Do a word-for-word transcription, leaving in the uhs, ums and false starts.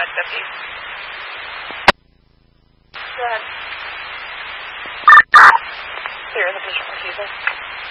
Paramedic deputy. Go ahead. Clear the patient refusal.